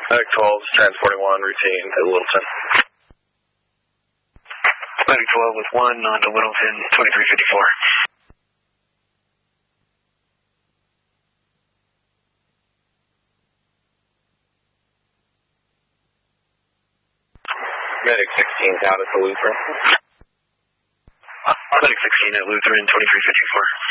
Medic 12 transporting 1, routine to Littleton. Medic 12 with 1 on to Littleton, 2354. Medic 16 down at the Lutheran. Medic 16 at Lutheran, 2354.